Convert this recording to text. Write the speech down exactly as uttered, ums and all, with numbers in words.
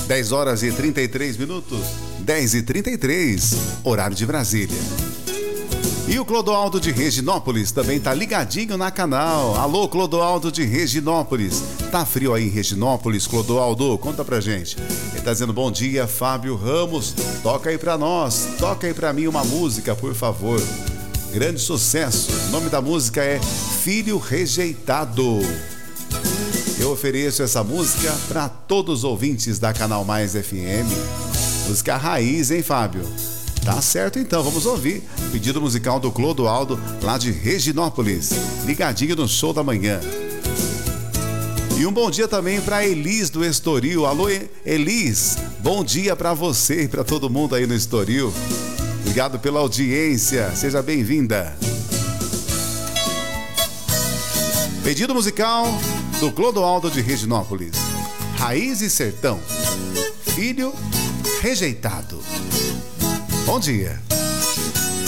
dez horas e trinta e três minutos. dez e trinta e três, horário de Brasília. E o Clodoaldo de Reginópolis também tá ligadinho na canal. Alô, Clodoaldo de Reginópolis. Tá frio aí em Reginópolis, Clodoaldo? Conta pra gente. Ele tá dizendo bom dia, Fábio Ramos. Toca aí pra nós, toca aí pra mim uma música, por favor. Grande sucesso. O nome da música é Filho Rejeitado. Eu ofereço essa música pra todos os ouvintes da Canal Mais F M. Música raiz, hein, Fábio? Tá certo então, vamos ouvir. Pedido musical do Clodoaldo, lá de Reginópolis. Ligadinho no Show da Manhã. E um bom dia também para Elis do Estoril. Alô, Elis, bom dia para você e para todo mundo aí no Estoril. Obrigado pela audiência, seja bem-vinda. Pedido musical do Clodoaldo de Reginópolis. Raiz e Sertão. Filho Rejeitado. Bom dia.